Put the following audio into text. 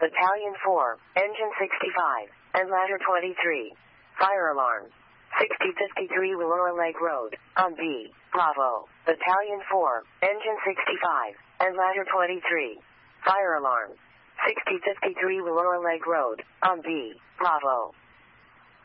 Battalion 4, Engine 65, and Ladder 23. Fire alarm. 6053 Willora Lake Road, on B. Bravo. Battalion 4, Engine 65, and Ladder 23. Fire alarm. 6053 Willora Lake Road, on B. Bravo.